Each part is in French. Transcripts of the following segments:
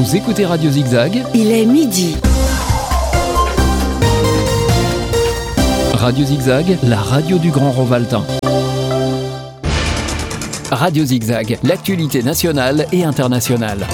Vous écoutez Radio Zigzag. Il est midi. Radio Zigzag, la radio du Grand Rovaltin. Radio Zigzag, l'actualité nationale et internationale.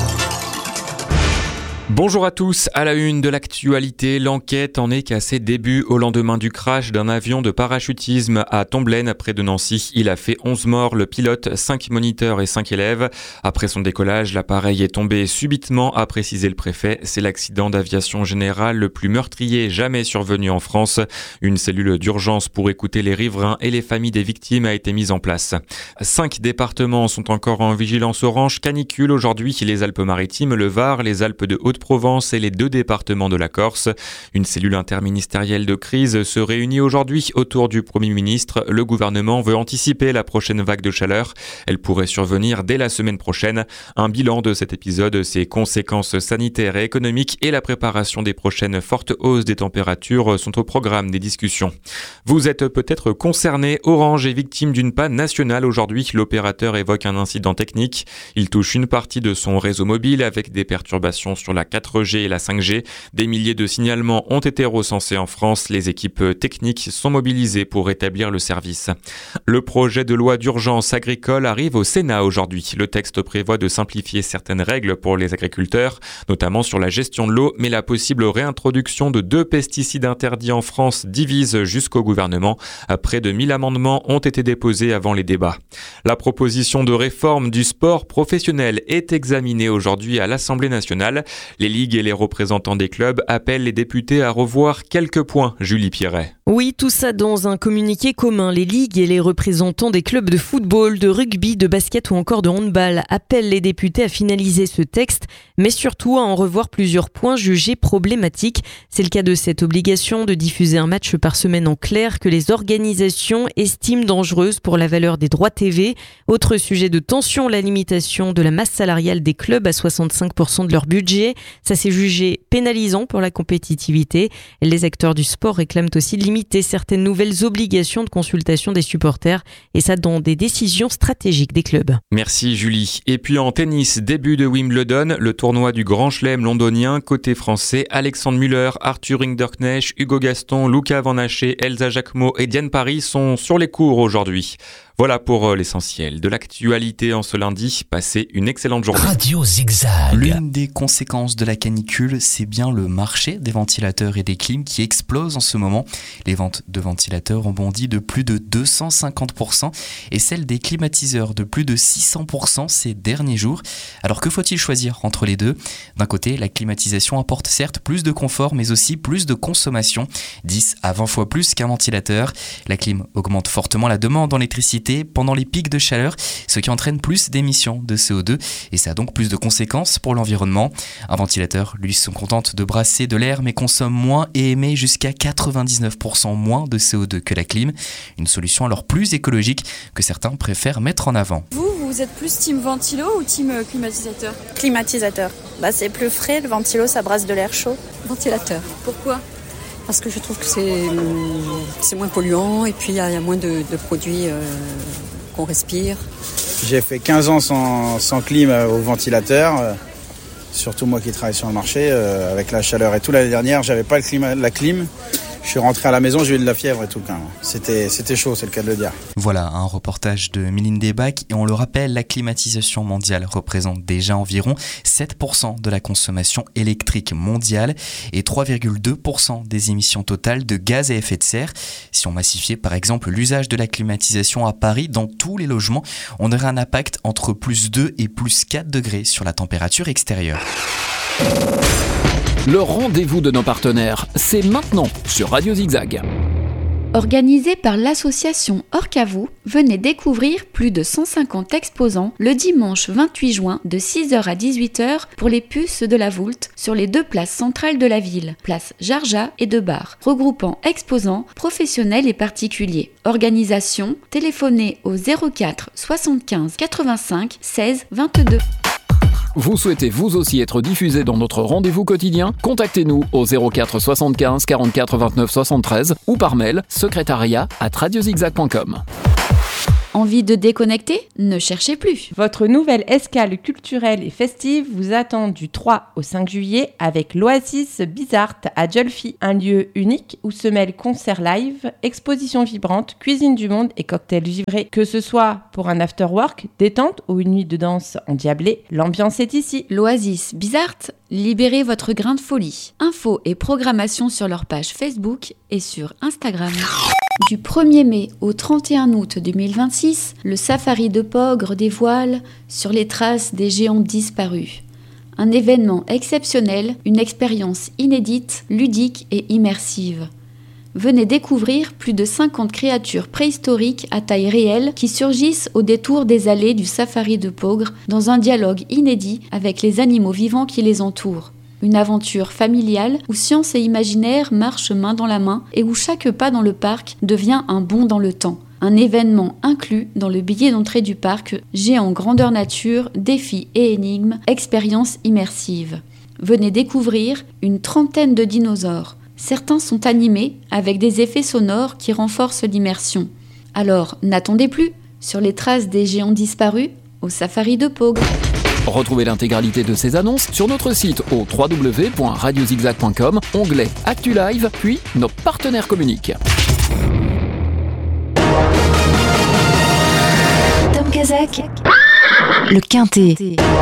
Bonjour à tous, à la une de l'actualité, l'enquête en est qu'à ses débuts au lendemain du crash d'un avion de parachutisme à Tomblaine près de Nancy. Il a fait 11 morts, le pilote, 5 moniteurs et 5 élèves. Après son décollage, l'appareil est tombé subitement, a précisé le préfet. C'est l'accident d'aviation générale le plus meurtrier jamais survenu en France. Une cellule d'urgence pour écouter les riverains et les familles des victimes a été mise en place. 5 départements sont encore en vigilance orange canicule aujourd'hui, les Alpes-Maritimes, le Var, les Alpes de Haute-Provence et les 2 départements de la Corse. Une cellule interministérielle de crise se réunit aujourd'hui autour du Premier ministre. Le gouvernement veut anticiper la prochaine vague de chaleur. Elle pourrait survenir dès la semaine prochaine. Un bilan de cet épisode, ses conséquences sanitaires et économiques et la préparation des prochaines fortes hausses des températures sont au programme des discussions. Vous êtes peut-être concerné. Orange est victime d'une panne nationale aujourd'hui. L'opérateur évoque un incident technique. Il touche une partie de son réseau mobile avec des perturbations sur la 4G et la 5G. Des milliers de signalements ont été recensés en France. Les équipes techniques sont mobilisées pour rétablir le service. Le projet de loi d'urgence agricole arrive au Sénat aujourd'hui. Le texte prévoit de simplifier certaines règles pour les agriculteurs, notamment sur la gestion de l'eau, mais la possible réintroduction de 2 pesticides interdits en France divise jusqu'au gouvernement. Près de 1000 amendements ont été déposés avant les débats. La proposition de réforme du sport professionnel est examinée aujourd'hui à l'Assemblée nationale. Les ligues et les représentants des clubs appellent les députés à revoir quelques points. Julie Pierret. Oui, tout ça dans un communiqué commun. Les ligues et les représentants des clubs de football, de rugby, de basket ou encore de handball appellent les députés à finaliser ce texte, mais surtout à en revoir plusieurs points jugés problématiques. C'est le cas de cette obligation de diffuser un match par semaine en clair que les organisations estiment dangereuse pour la valeur des droits TV. Autre sujet de tension, la limitation de la masse salariale des clubs à 65% de leur budget. Ça s'est jugé pénalisant pour la compétitivité. Les acteurs du sport réclament aussi de limiter certaines nouvelles obligations de consultation des supporters, et ça dans des décisions stratégiques des clubs. Merci Julie. Et puis en tennis, début de Wimbledon, le tournoi du Grand Chelem londonien. Côté français, Alexandre Müller, Arthur Rinderknecht, Hugo Gaston, Luca Van Haché, Elsa Jacquemot et Diane Paris sont sur les cours aujourd'hui. Voilà pour l'essentiel de l'actualité en ce lundi. Passez une excellente journée. Radio Zigzag. L'une des conséquences de la canicule, c'est bien le marché des ventilateurs et des clims qui explose en ce moment. Les ventes de ventilateurs ont bondi de plus de 250% et celles des climatiseurs de plus de 600% ces derniers jours. Alors que faut-il choisir entre les deux ? D'un côté, la climatisation apporte certes plus de confort mais aussi plus de consommation, 10 à 20 fois plus qu'un ventilateur. La clim augmente fortement la demande en électricité pendant les pics de chaleur, ce qui entraîne plus d'émissions de CO2 et ça a donc plus de conséquences pour l'environnement. Un ventilateur, lui, se contente de brasser de l'air mais consomme moins et émet jusqu'à 99% moins de CO2 que la clim. Une solution alors plus écologique que certains préfèrent mettre en avant. Vous êtes plus team ventilo ou team climatisateur ? Climatisateur. C'est plus frais, le ventilo ça brasse de l'air chaud. Ventilateur. Pourquoi ? Parce que je trouve que c'est moins polluant et puis il y a moins de produits qu'on respire. J'ai fait 15 ans sans clim au ventilateur, surtout moi qui travaille sur le marché, avec la chaleur et tout. L'année dernière, j'avais pas la clim. Je suis rentré à la maison, j'ai eu de la fièvre et tout. C'était chaud, c'est le cas de le dire. Voilà, un reportage de Mylène Debac. Et on le rappelle, la climatisation mondiale représente déjà environ 7% de la consommation électrique mondiale et 3,2% des émissions totales de gaz à effet de serre. Si on massifiait par exemple l'usage de la climatisation à Paris dans tous les logements, on aurait un impact entre plus 2 et plus 4 degrés sur la température extérieure. Le rendez-vous de nos partenaires, c'est maintenant sur Radio Zigzag. Organisé par l'association Orcavou, venez découvrir plus de 150 exposants le dimanche 28 juin de 6h à 18h pour les puces de la Voulte sur les 2 places centrales de la ville, place Jarja et Debar, regroupant exposants, professionnels et particuliers. Organisation, téléphonez au 04 75 85 16 22. Vous souhaitez vous aussi être diffusé dans notre rendez-vous quotidien ? Contactez-nous au 04 75 44 29 73 ou par mail secrétariat@radiozigzag.com. Envie de déconnecter ? Ne cherchez plus. Votre nouvelle escale culturelle et festive vous attend du 3 au 5 juillet avec l'Oasis Bizart à Jolfi, un lieu unique où se mêlent concerts live, expositions vibrantes, cuisine du monde et cocktails givrés. Que ce soit pour un after-work, détente ou une nuit de danse endiablée, l'ambiance est ici. L'Oasis Bizart, libérez votre grain de folie. Infos et programmation sur leur page Facebook et sur Instagram. Du 1er mai au 31 août 2026, le safari de Pogre dévoile Sur les traces des géants disparus. Un événement exceptionnel, une expérience inédite, ludique et immersive. Venez découvrir plus de 50 créatures préhistoriques à taille réelle qui surgissent au détour des allées du safari de Pogre dans un dialogue inédit avec les animaux vivants qui les entourent. Une aventure familiale où science et imaginaire marchent main dans la main et où chaque pas dans le parc devient un bond dans le temps. Un événement inclus dans le billet d'entrée du parc, géant grandeur nature, défis et énigmes, expérience immersive. Venez découvrir une 30aine de dinosaures. Certains sont animés avec des effets sonores qui renforcent l'immersion. Alors, n'attendez plus, sur les traces des géants disparus, au safari de Pogre. Retrouvez l'intégralité de ces annonces sur notre site au www.radiozigzag.com, onglet Actu Live, puis nos partenaires communiquent. Tom Kazak, le Quintet.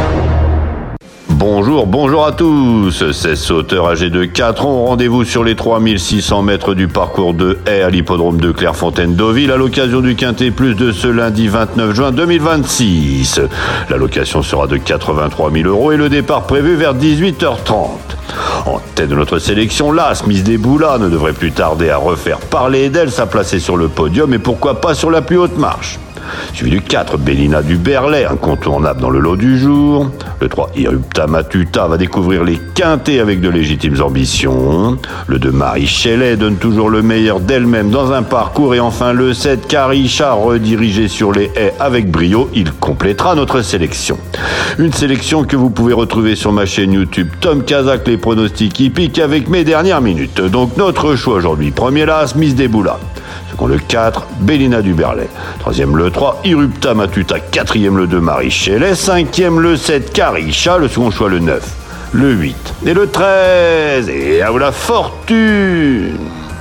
Bonjour à tous. 16 sauteurs âgés de 4 ans ont rendez-vous sur les 3600 mètres du parcours de haies à l'hippodrome de Clairefontaine-Deauville à l'occasion du Quintet Plus de ce lundi 29 juin 2026. La location sera de 83 000 € et le départ prévu vers 18h30. En tête de notre sélection, l'As Miss des Boulas ne devrait plus tarder à refaire parler d'elle, sa placée sur le podium et pourquoi pas sur la plus haute marche. Suivi du 4, Bélina du Berlay, incontournable dans le lot du jour. Le 3, Irupta Matuta va découvrir les quintets avec de légitimes ambitions. Le 2, Marie Shelley donne toujours le meilleur d'elle-même dans un parcours. Et enfin le 7, Karisha, redirigé sur les haies avec brio. Il complétera notre sélection. Une sélection que vous pouvez retrouver sur ma chaîne YouTube Tom Kazak, les pronostics hippiques avec mes dernières minutes. Donc notre choix aujourd'hui, premier l'As Miss des Boulas. Second le 4, Bélina du Berlay. Troisième le 3, Irupta Matuta. Quatrième le 2, Marie Shelley. Cinquième le 7, Karisha. Le second choix le 9, le 8 et le 13. Et à vous la fortune!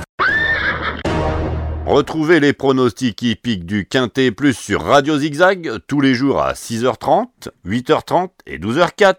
Retrouvez les pronostics hippiques du Quintet Plus sur Radio Zigzag tous les jours à 6h30, 8h30 et 12h04.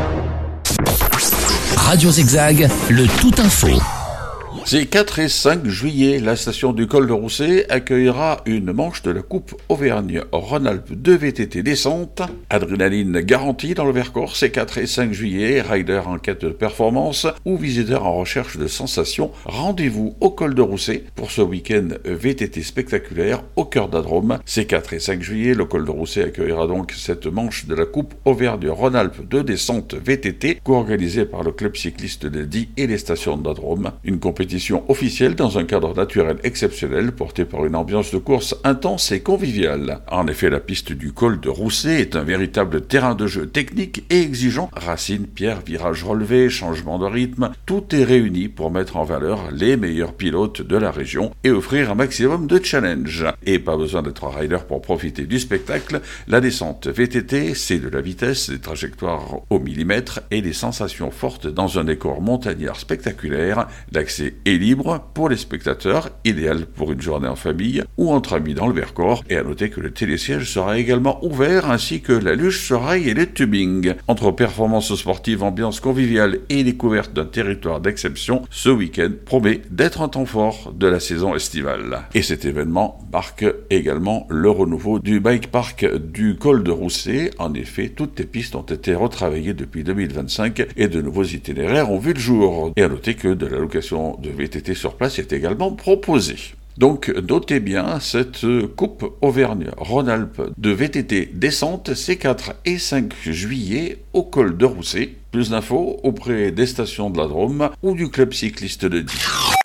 Radio Zigzag, le tout info. Ces 4 et 5 juillet, la station du Col de Roussay accueillera une manche de la Coupe Auvergne-Rhône-Alpes de VTT descente. Adrénaline garantie dans le Vercors ces 4 et 5 juillet. Riders en quête de performance ou visiteurs en recherche de sensations. Rendez-vous au Col de Roussay pour ce week-end VTT spectaculaire au cœur d'Adrome. Ces 4 et 5 juillet, le Col de Roussay accueillera donc cette manche de la Coupe Auvergne-Rhône-Alpes de descente VTT, co-organisée par le club cycliste de Die et les stations d'Adrome. Une compétition officielle dans un cadre naturel exceptionnel porté par une ambiance de course intense et conviviale. En effet, la piste du Col de Roussay est un véritable terrain de jeu technique et exigeant. Racines, pierres, virages relevés, changement de rythme, tout est réuni pour mettre en valeur les meilleurs pilotes de la région et offrir un maximum de challenge. Et pas besoin d'être rider pour profiter du spectacle. La descente VTT, c'est de la vitesse, des trajectoires au millimètre et des sensations fortes dans un décor montagnard spectaculaire. L'accès est libre pour les spectateurs, idéal pour une journée en famille ou entre amis dans le Vercors. Et à noter que le télésiège sera également ouvert ainsi que la luge serail et le tubing. Entre performances sportives, ambiance conviviale et découverte d'un territoire d'exception, ce week-end promet d'être un temps fort de la saison estivale. Et cet événement marque également le renouveau du bike park du Col de Roussay. En effet, toutes les pistes ont été retravaillées depuis 2025 et de nouveaux itinéraires ont vu le jour. Et à noter que de la location de VTT sur place est également proposée. Donc notez bien cette Coupe Auvergne-Rhône-Alpes de VTT descente ces 4 et 5 juillet au Col de Roussay. Plus d'infos auprès des stations de la Drôme ou du club cycliste de Die.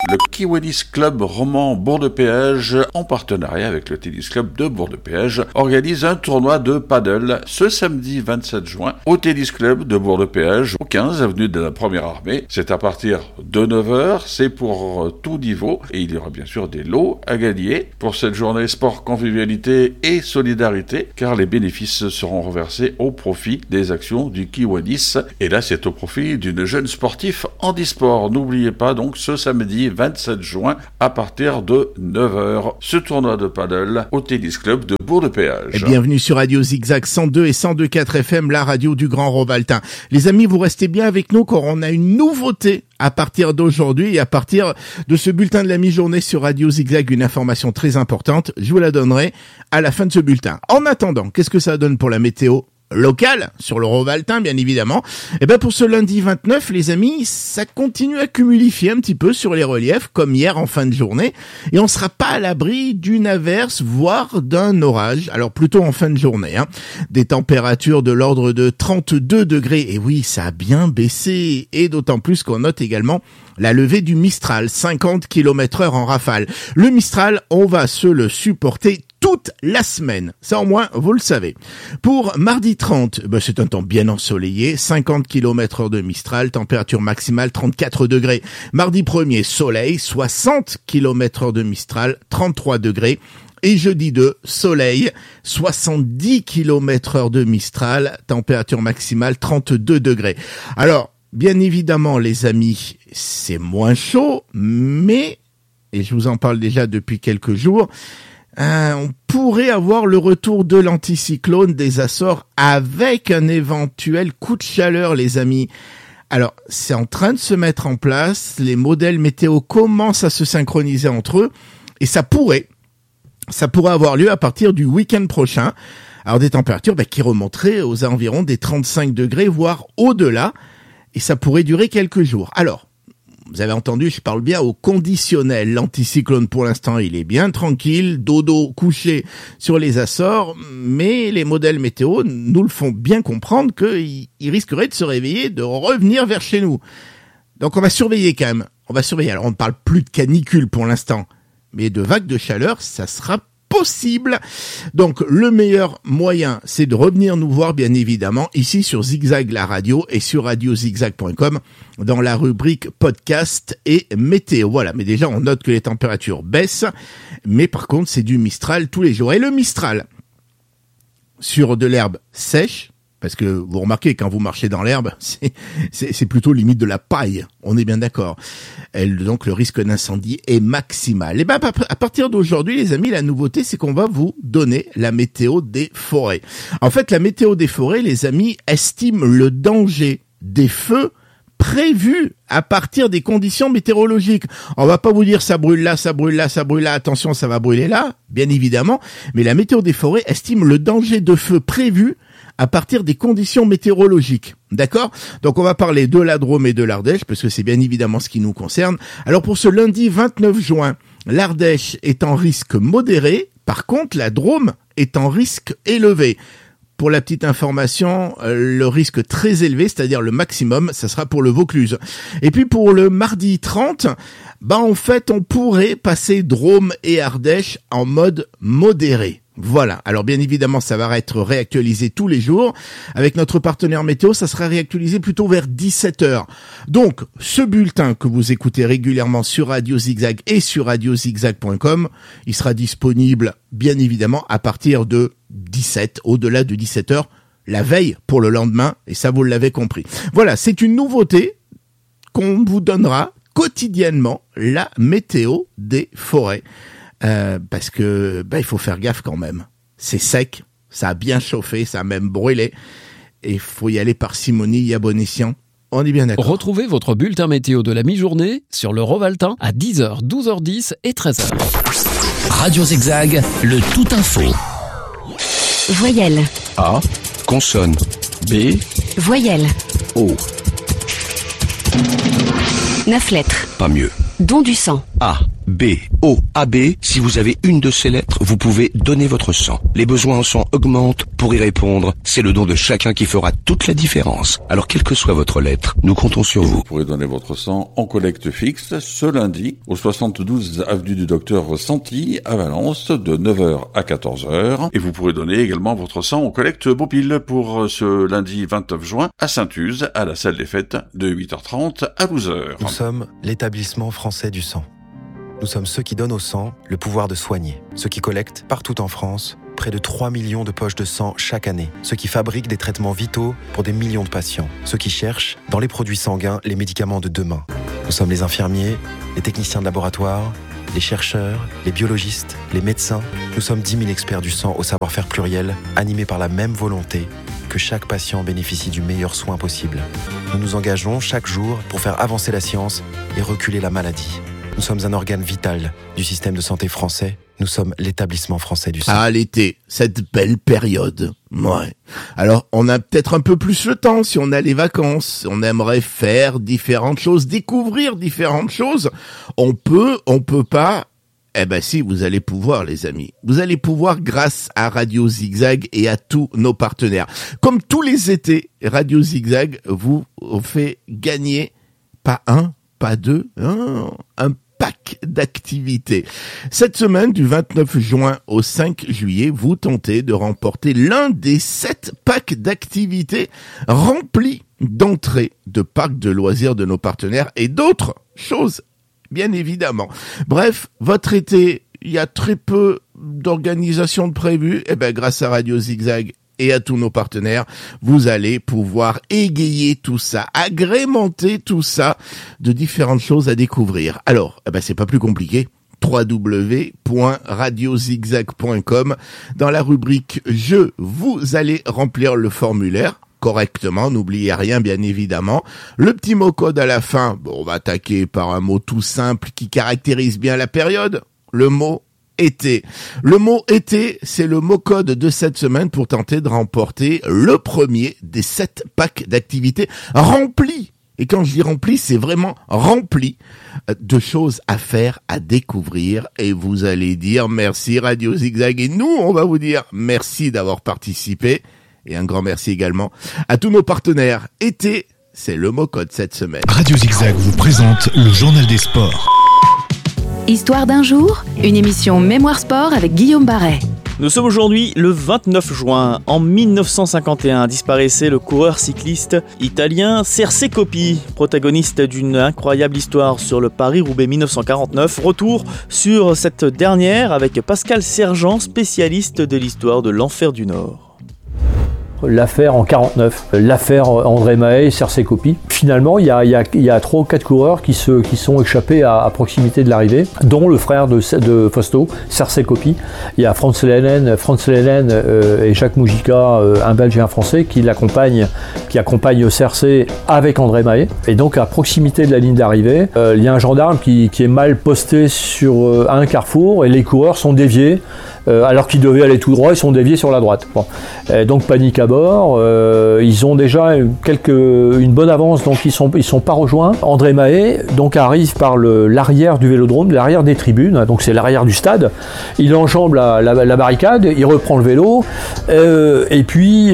Le Kiwadis Club Roman Bourg-de-Péage, en partenariat avec le Tennis Club de Bourg-de-Péage, organise un tournoi de paddle ce samedi 27 juin au Tennis Club de Bourg-de-Péage, au 15 avenue de la Première Armée. C'est à partir de 9h, c'est pour tout niveau et il y aura bien sûr des lots à gagner pour cette journée sport, convivialité et solidarité, car les bénéfices seront reversés au profit des actions du Kiwadis. Et là, c'est au profit d'une jeune sportive handisport. N'oubliez pas donc ce samedi 27 juin à partir de 9h, ce tournoi de paddle au Tennis Club de Bourg-de-Péage. Et bienvenue sur Radio Zigzag 102 et 102.4 FM, la radio du Grand Rovaltain. Les amis, vous restez bien avec nous car on a une nouveauté à partir d'aujourd'hui et à partir de ce bulletin de la mi-journée sur Radio Zigzag, une information très importante. Je vous la donnerai à la fin de ce bulletin. En attendant, qu'est-ce que ça donne pour la météo local sur le Rovaltain, bien évidemment? Et ben pour ce lundi 29, les amis, ça continue à cumulifier un petit peu sur les reliefs, comme hier en fin de journée, et on sera pas à l'abri d'une averse, voire d'un orage. Alors plutôt en fin de journée, hein. Des températures de l'ordre de 32 degrés. Et oui, ça a bien baissé, et d'autant plus qu'on note également la levée du Mistral, 50 km/h en rafale. Le Mistral, on va se le supporter toute la semaine. Ça, au moins, vous le savez. Pour mardi 30, c'est un temps bien ensoleillé, 50 km/h de Mistral, température maximale 34 degrés. Mardi 1er, soleil, 60 km/h de Mistral, 33 degrés. Et jeudi 2, soleil, 70 km/h de Mistral, température maximale 32 degrés. Alors, bien évidemment, les amis, c'est moins chaud, mais, et je vous en parle déjà depuis quelques jours, on pourrait avoir le retour de l'anticyclone des Açores avec un éventuel coup de chaleur, les amis. Alors, c'est en train de se mettre en place, les modèles météo commencent à se synchroniser entre eux, et ça pourrait avoir lieu à partir du week-end prochain. Alors, des températures qui remonteraient aux environs des 35 degrés, voire au-delà, et ça pourrait durer quelques jours. Alors, vous avez entendu, je parle bien au conditionnel. L'anticyclone, pour l'instant, il est bien tranquille, dodo couché sur les Açores, mais les modèles météo nous le font bien comprendre qu'il risquerait de se réveiller, de revenir vers chez nous. Donc on va surveiller quand même. On va surveiller. Alors on ne parle plus de canicule pour l'instant, mais de vagues de chaleur, ça sera possible. Donc le meilleur moyen, c'est de revenir nous voir, bien évidemment, ici sur Zigzag la radio et sur radiozigzag.com dans la rubrique podcast et météo. Voilà, mais déjà on note que les températures baissent, mais par contre c'est du Mistral tous les jours. Et le Mistral sur de l'herbe sèche, parce que vous remarquez, quand vous marchez dans l'herbe, c'est plutôt limite de la paille. On est bien d'accord. Donc, le risque d'incendie est maximal. Et à partir d'aujourd'hui, les amis, la nouveauté, c'est qu'on va vous donner la météo des forêts. En fait, la météo des forêts, les amis, estime le danger des feux prévus à partir des conditions météorologiques. On va pas vous dire ça brûle là, ça brûle là, ça brûle là, attention, ça va brûler là, bien évidemment. Mais la météo des forêts estime le danger de feu prévu à partir des conditions météorologiques. D'accord? Donc on va parler de la Drôme et de l'Ardèche, parce que c'est bien évidemment ce qui nous concerne. Alors pour ce lundi 29 juin, l'Ardèche est en risque modéré, par contre la Drôme est en risque élevé. Pour la petite information, le risque très élevé, c'est-à-dire le maximum, ça sera pour le Vaucluse. Et puis pour le mardi 30, en fait on pourrait passer Drôme et Ardèche en mode modéré. Voilà, alors bien évidemment ça va être réactualisé tous les jours. Avec notre partenaire météo, ça sera réactualisé plutôt vers 17h. Donc ce bulletin que vous écoutez régulièrement sur Radio Zigzag et sur radiozigzag.com, il sera disponible bien évidemment à partir de 17, au-delà de 17h, la veille pour le lendemain, et ça vous l'avez compris. Voilà, c'est une nouveauté qu'on vous donnera quotidiennement, la météo des forêts. Parce que il faut faire gaffe quand même. C'est sec, ça a bien chauffé, ça a même brûlé. Et il faut y aller parcimonie et à bon escient. On est bien d'accord. Retrouvez votre bulletin météo de la mi-journée sur le Rovaltain à 10h, 12h10 et 13h. Radio Zigzag, le tout info. Voyelle. A. Consonne. B. Voyelle. O. 9 lettres. Pas mieux. Don du sang. A. B, O, AB. Si vous avez une de ces lettres, vous pouvez donner votre sang. Les besoins en sang augmentent. Pour y répondre, c'est le don de chacun qui fera toute la différence. Alors, quelle que soit votre lettre, nous comptons sur vous. Vous pourrez donner votre sang en collecte fixe ce lundi au 72 avenue du Docteur Santi à Valence de 9h à 14h. Et vous pourrez donner également votre sang en collecte mobile pour ce lundi 29 juin à Saint-Use à la salle des fêtes de 8h30 à 12h. Nous sommes l'établissement français du sang. Nous sommes ceux qui donnent au sang le pouvoir de soigner, ceux qui collectent partout en France près de 3 millions de poches de sang chaque année, ceux qui fabriquent des traitements vitaux pour des millions de patients, ceux qui cherchent dans les produits sanguins les médicaments de demain. Nous sommes les infirmiers, les techniciens de laboratoire, les chercheurs, les biologistes, les médecins. Nous sommes 10 000 experts du sang au savoir-faire pluriel, animés par la même volonté que chaque patient bénéficie du meilleur soin possible. Nous nous engageons chaque jour pour faire avancer la science et reculer la maladie. Nous sommes un organe vital du système de santé français. Nous sommes l'établissement français du sang. Ah, l'été, cette belle période. Ouais. Alors, on a peut-être un peu plus le temps si on a les vacances. On aimerait faire différentes choses, découvrir différentes choses. On peut pas. Eh ben si, vous allez pouvoir, les amis. Vous allez pouvoir grâce à Radio Zigzag et à tous nos partenaires. Comme tous les étés, Radio Zigzag vous fait gagner pas un, pas deux, un pack d'activités. Cette semaine, du 29 juin au 5 juillet, vous tentez de remporter l'un des 7 packs d'activités remplis d'entrées de parcs de loisirs de nos partenaires et d'autres choses, bien évidemment. Bref, votre été, il y a très peu d'organisations de prévues. Eh ben, grâce à Radio Zigzag et à tous nos partenaires, vous allez pouvoir égayer tout ça, agrémenter tout ça de différentes choses à découvrir. Alors, c'est pas plus compliqué. www.radiozigzag.com. Dans la rubrique Jeux, vous allez remplir le formulaire correctement, n'oubliez rien bien évidemment. Le petit mot code à la fin, on va attaquer par un mot tout simple qui caractérise bien la période, le mot été. Le mot été, c'est le mot code de cette semaine pour tenter de remporter le premier des 7 packs d'activités remplis. Et quand je dis rempli, c'est vraiment rempli de choses à faire, à découvrir. Et vous allez dire merci Radio Zigzag. Et nous, on va vous dire merci d'avoir participé. Et un grand merci également à tous nos partenaires. Été, c'est le mot code cette semaine. Radio Zigzag vous présente le journal des sports. Histoire d'un jour, une émission Mémoire Sport avec Guillaume Barret. Nous sommes aujourd'hui le 29 juin. En 1951 disparaissait le coureur cycliste italien Serse Coppi, protagoniste d'une incroyable histoire sur le Paris-Roubaix 1949. Retour sur cette dernière avec Pascal Sergent, spécialiste de l'histoire de l'Enfer du Nord. L'affaire en 49, l'affaire André Mahé, Serse Coppi. Finalement, il y a 3 ou 4 coureurs qui sont échappés à proximité de l'arrivée, dont le frère de Fausto, Serse Coppi. Il y a Franz Lehnen et Jacques Mujica, un Belge et un Français, qui accompagnent Serse avec André Mahé. Et donc, à proximité de la ligne d'arrivée, il y a un gendarme qui est mal posté sur un carrefour et les coureurs sont déviés. Alors qu'ils devaient aller tout droit, ils sont déviés sur la droite. Bon. Donc panique à bord, ils ont déjà une bonne avance, donc ils sont pas rejoints. André Mahé donc arrive par l'arrière du vélodrome, l'arrière des tribunes, donc c'est l'arrière du stade. Il enjambe la barricade, il reprend le vélo, et puis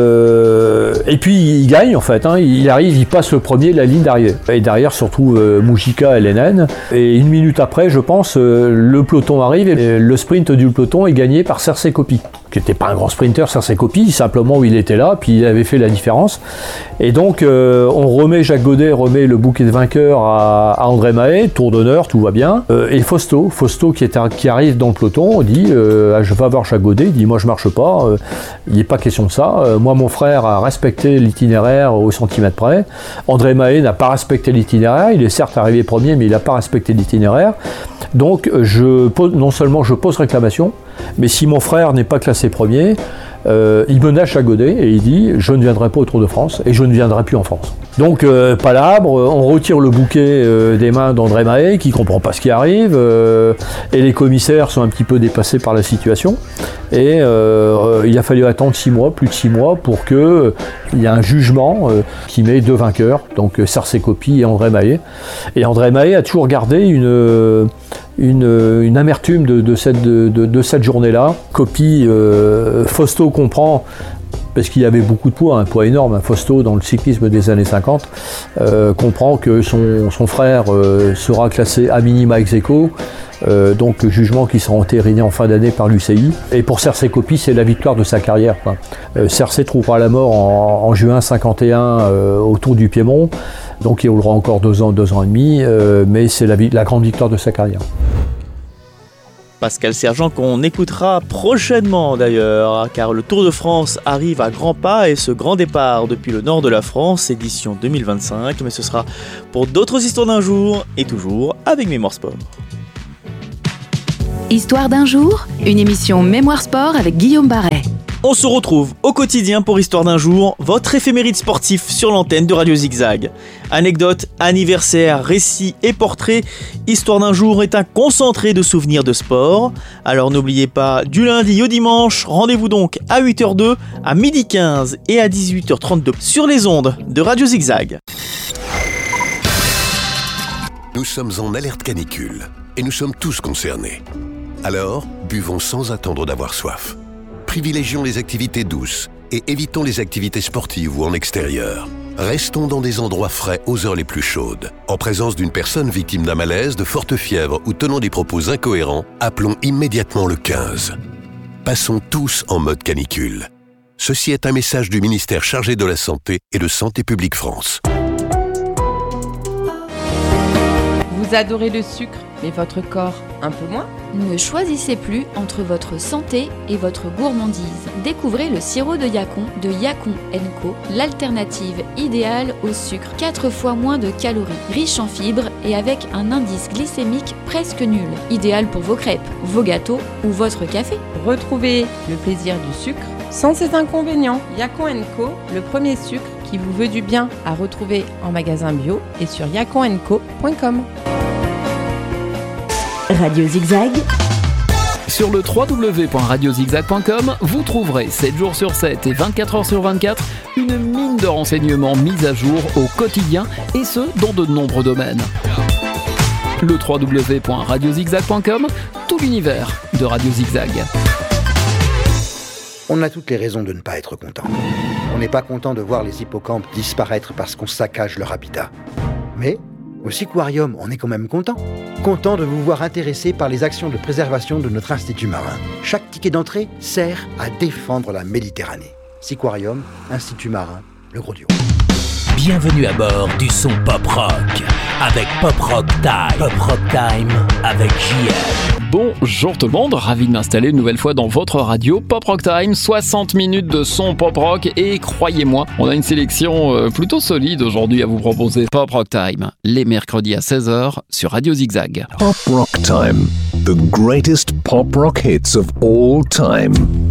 il gagne en fait. Il arrive, il passe le premier de la ligne d'arrivée. Et derrière surtout Mujica et Lehnen. Et une minute après, je pense, le peloton arrive et le sprint du peloton est gagné par Serse Coppi, qui n'était pas un grand sprinter, Serse Coppi, simplement où il était là, puis il avait fait la différence. Et donc Jacques Godet remet le bouquet de vainqueur à André Mahé, tour d'honneur, tout va bien. Et Fausto qui arrive dans le peloton, dit je vais voir Jacques Godet, il dit moi je marche pas, il n'est pas question de ça, moi mon frère a respecté l'itinéraire au centimètre près, André Mahé n'a pas respecté l'itinéraire, il est certes arrivé premier mais il n'a pas respecté l'itinéraire, donc non seulement je pose réclamation, mais si mon frère n'est pas classé premier, il menace Jacques Godet et il dit je ne viendrai pas au Tour de France et je ne viendrai plus en France. Donc palabre, on retire le bouquet des mains d'André Mahé qui comprend pas ce qui arrive, et les commissaires sont un petit peu dépassés par la situation, et il a fallu attendre plus de 6 mois pour qu'il y ait un jugement qui met 2 vainqueurs, donc Serse Coppi et André Mahé. Et André Mahé a toujours gardé une amertume de cette journée-là. Coppi, Fausto comprend, parce qu'il y avait beaucoup de poids, un poids énorme, un Fausto dans le cyclisme des années 50, comprend que son frère sera classé à minima ex aequo, donc jugement qui sera entériné en fin d'année par l'UCI. Et pour Serse Coppi, c'est la victoire de sa carrière, quoi. Serse trouvera la mort en juin 51 au Tour du Piémont, donc il roulera encore 2 ans et demi, mais c'est la grande victoire de sa carrière. Pascal Sergent qu'on écoutera prochainement d'ailleurs, car le Tour de France arrive à grands pas et ce grand départ depuis le nord de la France, édition 2025, mais ce sera pour d'autres histoires d'un jour et toujours avec Mémoire Sport. Histoire d'un jour, une émission Mémoire Sport avec Guillaume Barret. On se retrouve au quotidien pour Histoire d'un jour, votre éphéméride sportif sur l'antenne de Radio Zigzag. Anecdotes, anniversaires, récits et portraits, Histoire d'un jour est un concentré de souvenirs de sport. Alors n'oubliez pas, du lundi au dimanche, rendez-vous donc à 8h02, à 12h15 et à 18h32 sur les ondes de Radio Zigzag. Nous sommes en alerte canicule et nous sommes tous concernés. Alors, buvons sans attendre d'avoir soif. Privilégions les activités douces et évitons les activités sportives ou en extérieur. Restons dans des endroits frais aux heures les plus chaudes. En présence d'une personne victime d'un malaise, de forte fièvre ou tenant des propos incohérents, appelons immédiatement le 15. Passons tous en mode canicule. Ceci est un message du ministère chargé de la Santé et de Santé publique France. Vous adorez le sucre, mais votre corps un peu moins ? Ne choisissez plus entre votre santé et votre gourmandise. Découvrez le sirop de Yacon de Yacon & Co, l'alternative idéale au sucre. 4 fois moins de calories, riche en fibres et avec un indice glycémique presque nul. Idéal pour vos crêpes, vos gâteaux ou votre café. Retrouvez le plaisir du sucre sans ses inconvénients. Yacon & Co, le premier sucre qui vous veut du bien, à retrouver en magasin bio et sur yaconandco.com. Radio Zigzag. Sur le www.radiozigzag.com, vous trouverez 7 jours sur 7 et 24 heures sur 24 une mine de renseignements mise à jour au quotidien et ce, dans de nombreux domaines. Le www.radiozigzag.com, tout l'univers de Radio Zigzag. On a toutes les raisons de ne pas être content. On n'est pas content de voir les hippocampes disparaître parce qu'on saccage leur habitat. Mais au Siquarium, on est quand même content. Content de vous voir intéressé par les actions de préservation de notre institut marin. Chaque ticket d'entrée sert à défendre la Méditerranée. Siquarium, Institut marin, le Gros Dieu. Bienvenue à bord du son Pop Rock avec Pop Rock Time. Pop Rock Time avec JL. Bonjour tout le monde, ravi de m'installer une nouvelle fois dans votre radio Pop Rock Time, 60 minutes de son pop rock et croyez-moi, on a une sélection plutôt solide aujourd'hui à vous proposer. Pop Rock Time, les mercredis à 16h sur Radio Zigzag. Pop Rock Time, the greatest pop rock hits of all time.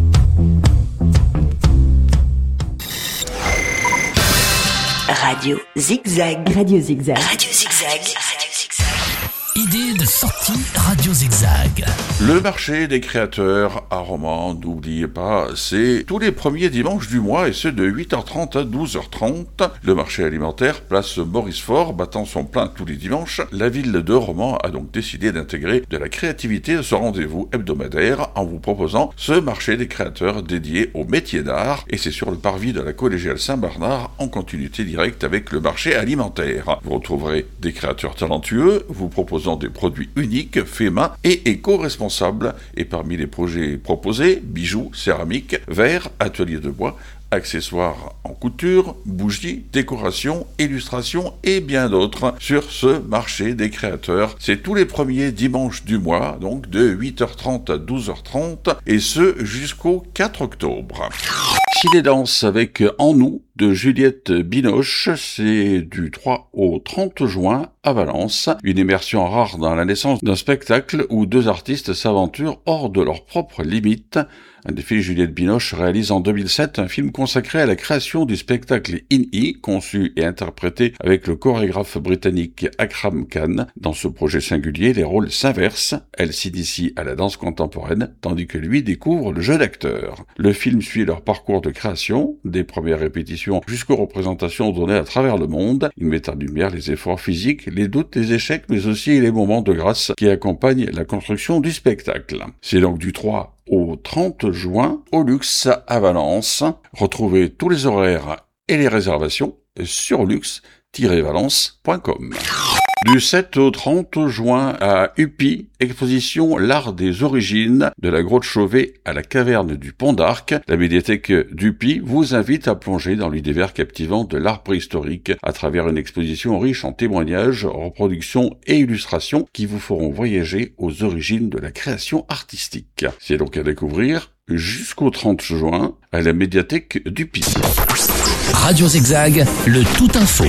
Radio Zigzag. Radio Zigzag. Radio Zigzag. Idée de sortie Radio Zigzag. Le marché des créateurs à Romans, n'oubliez pas, c'est tous les premiers dimanches du mois et ce de 8h30 à 12h30. Le marché alimentaire, place Maurice-Faure, battant son plein tous les dimanches. La ville de Romans a donc décidé d'intégrer de la créativité à ce rendez-vous hebdomadaire en vous proposant ce marché des créateurs dédié au métier d'art. Et c'est sur le parvis de la collégiale Saint-Bernard en continuité directe avec le marché alimentaire. Vous retrouverez des créateurs talentueux, vous proposant des produits uniques, faits main et éco-responsables. Et parmi les projets proposés, bijoux, céramique, verre, ateliers de bois, accessoires en couture, bougies, décorations, illustrations et bien d'autres sur ce marché des créateurs. C'est tous les premiers dimanches du mois, donc de 8h30 à 12h30 et ce jusqu'au 4 octobre. Ciné-danse avec En nous de Juliette Binoche, c'est du 3 au 30 juin à Valence. Une immersion rare dans la naissance d'un spectacle où 2 artistes s'aventurent hors de leurs propres limites. Un défi, Juliette Binoche réalise en 2007 un film consacré à la création du spectacle In-E, conçu et interprété avec le chorégraphe britannique Akram Khan. Dans ce projet singulier, les rôles s'inversent. Elle s'initie à la danse contemporaine, tandis que lui découvre le jeu d'acteur. Le film suit leur parcours de création, des premières répétitions animations jusqu'aux représentations données à travers le monde. Il met en lumière les efforts physiques, les doutes, les échecs, mais aussi les moments de grâce qui accompagnent la construction du spectacle. C'est donc du 3 au 30 juin au Luxe à Valence. Retrouvez tous les horaires et les réservations sur luxe-valence.com. Du 7 au 30 juin à Upi, exposition L'Art des Origines, de la grotte Chauvet à la caverne du Pont d'Arc. La médiathèque d'Upi vous invite à plonger dans l'univers captivant de l'art préhistorique à travers une exposition riche en témoignages, reproductions et illustrations qui vous feront voyager aux origines de la création artistique. C'est donc à découvrir jusqu'au 30 juin à la médiathèque d'Upi. Radio Zigzag, le tout info.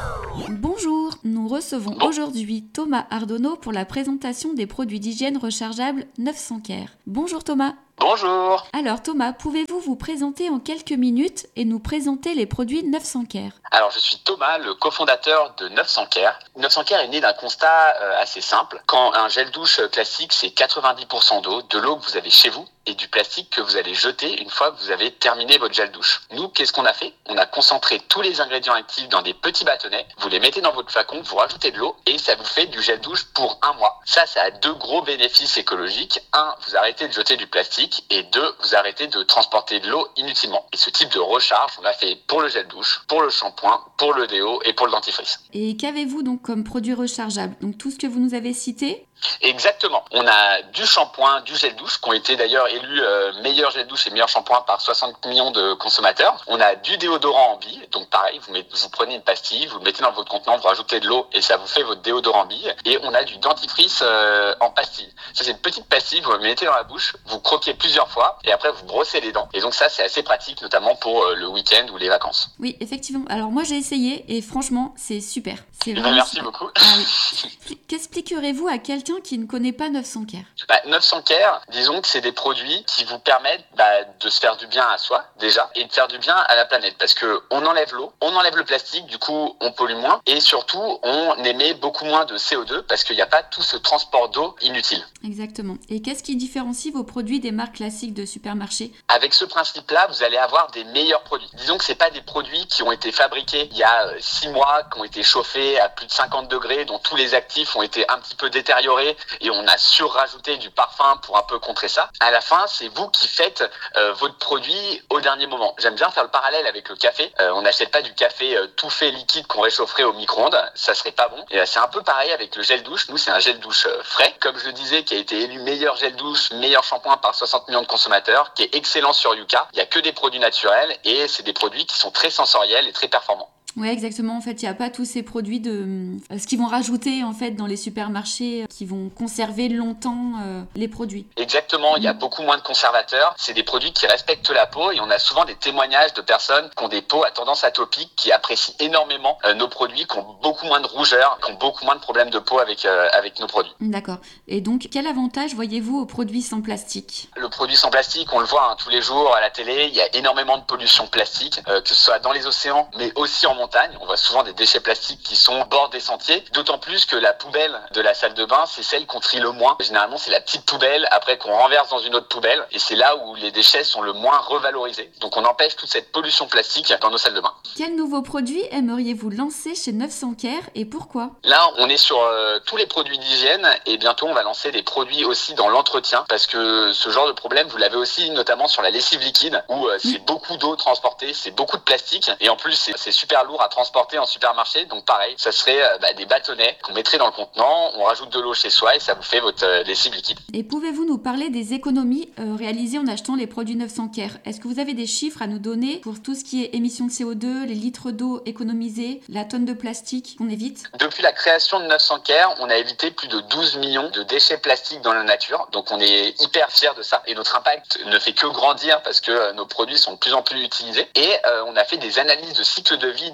Bonjour, nous recevons aujourd'hui Thomas Ardonneau pour la présentation des produits d'hygiène rechargeables 900 Care. Bonjour Thomas. Bonjour. Alors Thomas, pouvez-vous vous présenter en quelques minutes et nous présenter les produits 900 Care? Alors je suis Thomas, le cofondateur de 900 Care. 900 Care est né d'un constat assez simple. Quand un gel douche classique, c'est 90% d'eau, de l'eau que vous avez chez vous et du plastique que vous allez jeter une fois que vous avez terminé votre gel douche. Nous, qu'est-ce qu'on a fait? On a concentré tous les ingrédients actifs dans des petits bâtonnets, vous les mettez dans votre flacon, vous rajoutez de l'eau et ça vous fait du gel douche pour 1 mois. Ça a 2 gros bénéfices écologiques. 1, vous arrêtez de jeter du plastique et 2, vous arrêtez de transporter de l'eau inutilement. Et ce type de recharge, on l'a fait pour le gel douche, pour le shampoing, pour le déo et pour le dentifrice. Et qu'avez-vous donc comme produit rechargeable? Donc tout ce que vous nous avez cité? Exactement. On a du shampoing, du gel douche, qui ont été d'ailleurs élus meilleur gel douche et meilleur shampoing par 60 millions de consommateurs. On a du déodorant en bille, donc pareil, vous prenez une pastille, vous le mettez dans votre contenant, vous rajoutez de l'eau et ça vous fait votre déodorant en bille. Et on a du dentifrice en pastille. Ça, c'est une petite pastille, vous le mettez dans la bouche, vous croquez plusieurs fois et après vous brossez les dents. Et donc ça, c'est assez pratique, notamment pour le week-end ou les vacances. Oui, effectivement. Alors moi, j'ai essayé et franchement, c'est super. C'est vraiment Merci super. beaucoup. Ah, oui. Qu'expliquerez-vous à quelqu'un qui ne connaît pas 900 Care? 900 Care, disons que c'est des produits qui vous permettent de se faire du bien à soi déjà et de faire du bien à la planète parce que on enlève l'eau, on enlève le plastique, du coup on pollue moins et surtout on émet beaucoup moins de CO2 parce qu'il n'y a pas tout ce transport d'eau inutile. Exactement. Et qu'est-ce qui différencie vos produits des marques classiques de supermarché? Avec ce principe-là, vous allez avoir des meilleurs produits. Disons que c'est pas des produits qui ont été fabriqués il y a 6 mois, qui ont été chauffés à plus de 50 degrés, dont tous les actifs ont été un petit peu détériorés et on a surrajouté du parfum pour un peu contrer ça. À la fin, c'est vous qui faites votre produit au dernier moment. J'aime bien faire le parallèle avec le café. On n'achète pas du café tout fait liquide qu'on réchaufferait au micro-ondes, ça serait pas bon. Et c'est un peu pareil avec le gel douche. Nous, c'est un gel douche frais, comme je le disais, qui a été élu meilleur gel douche, meilleur shampoing par 60 millions de consommateurs, qui est excellent sur Yuka. Il y a que des produits naturels et c'est des produits qui sont très sensoriels et très performants. Oui, exactement. En fait, il n'y a pas tous ces produits ce qu'ils vont rajouter en fait dans les supermarchés qui vont conserver longtemps les produits. Exactement. Il y a beaucoup moins de conservateurs. C'est des produits qui respectent la peau et on a souvent des témoignages de personnes qui ont des peaux à tendance atopique, qui apprécient énormément nos produits, qui ont beaucoup moins de rougeur, qui ont beaucoup moins de problèmes de peau avec nos produits. D'accord. Et donc, quel avantage voyez-vous aux produits sans plastique? Le produit sans plastique, on le voit tous les jours à la télé. Il y a énormément de pollution plastique, que ce soit dans les océans, mais aussi en montagne. On voit souvent des déchets plastiques qui sont au bord des sentiers, d'autant plus que la poubelle de la salle de bain, c'est celle qu'on trie le moins. Généralement, c'est la petite poubelle après qu'on renverse dans une autre poubelle et c'est là où les déchets sont le moins revalorisés. Donc on empêche toute cette pollution plastique dans nos salles de bain. Quels nouveaux produits aimeriez-vous lancer chez 900 Care et pourquoi? Là, on est sur tous les produits d'hygiène et bientôt on va lancer des produits aussi dans l'entretien parce que ce genre de problème, vous l'avez aussi notamment sur la lessive liquide où c'est beaucoup d'eau transportée, c'est beaucoup de plastique et en plus c'est super lourd à transporter en supermarché, donc pareil, ça serait des bâtonnets qu'on mettrait dans le contenant, on rajoute de l'eau chez soi et ça vous fait votre lessive liquide. Et pouvez-vous nous parler des économies réalisées en achetant les produits 900 Care? Est-ce que vous avez des chiffres à nous donner pour tout ce qui est émissions de CO2, les litres d'eau économisés, la tonne de plastique qu'on évite? Depuis la création de 900 Care, on a évité plus de 12 millions de déchets plastiques dans la nature, donc on est hyper fiers de ça et notre impact ne fait que grandir parce que nos produits sont de plus en plus utilisés et on a fait des analyses de cycle de vie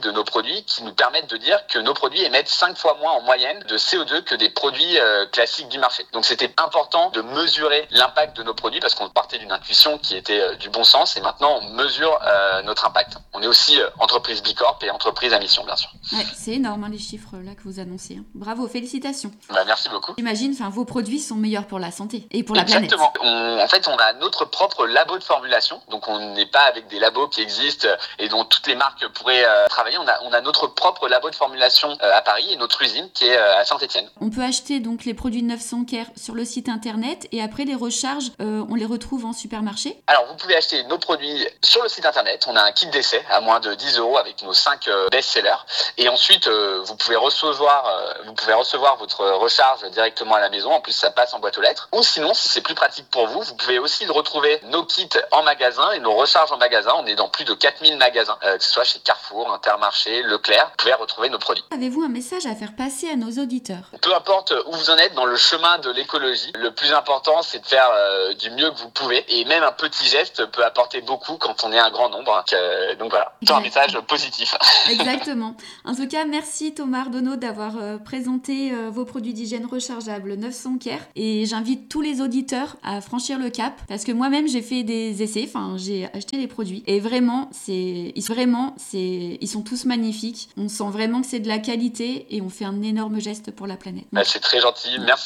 de nos produits qui nous permettent de dire que nos produits émettent 5 fois moins en moyenne de CO2 que des produits classiques du marché. Donc c'était important de mesurer l'impact de nos produits parce qu'on partait d'une intuition qui était du bon sens et maintenant on mesure notre impact. On est aussi entreprise Bicorp et entreprise à mission, bien sûr. Ouais, c'est énorme les chiffres là que vous annoncez. Bravo, félicitations. Merci beaucoup. J'imagine, vos produits sont meilleurs pour la santé et pour la planète. Exactement. En fait, on a notre propre labo de formulation. Donc, on n'est pas avec des labos qui existent et dont toutes les marques pourraient travailler. On a notre propre labo de formulation à Paris et notre usine qui est à Saint-Étienne. On peut acheter donc les produits de 900 Care sur le site internet et après les recharges, on les retrouve en supermarché. Alors, vous pouvez acheter nos produits sur le site internet. On a un kit d'essai à moins de 10 € avec nos 5 best-sellers. Et ensuite, vous pouvez recevoir votre recharge directement à la maison. En plus, ça passe en boîte aux lettres. Ou sinon, si c'est plus pratique pour vous, vous pouvez aussi retrouver nos kits en magasin et nos recharges en magasin. On est dans plus de 4000 magasins, que ce soit chez Carrefour, Intermarché, Leclerc. Vous pouvez retrouver nos produits. Avez-vous un message à faire passer à nos auditeurs ? Peu importe où vous en êtes dans le chemin de l'écologie, le plus important, c'est de faire du mieux que vous pouvez. Et même un petit geste peut apporter beaucoup quand on est un grand nombre. Donc voilà, c'est un message positif. Exactement. En tout cas, merci Thomas Ardonneau d'avoir présenté vos produits d'hygiène rechargeables 900 Care. Et j'invite tous les auditeurs à franchir le cap parce que moi-même j'ai fait des essais, j'ai acheté les produits et vraiment ils sont tous magnifiques. On sent vraiment que c'est de la qualité et on fait un énorme geste pour la planète. C'est très gentil, merci.